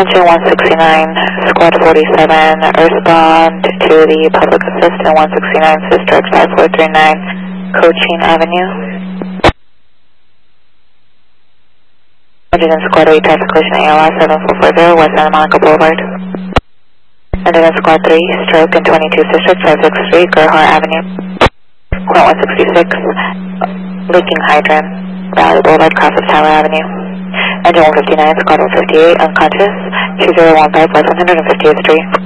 Engine 169, Squad 47, respond to the public assistant 169, Sistrix 5439, Cochin Avenue. Engine in Squad 8, traffic collision ALS 7440, West Santa Monica Boulevard. Engine in Squad 3, stroke in 22 Sistrix 563, Gerhart Avenue. Quint 166, leaking hydrant, Valley Boulevard, cross of Tower Avenue. Engine 159, Squad 158, unconscious, 2015 West 158th Street.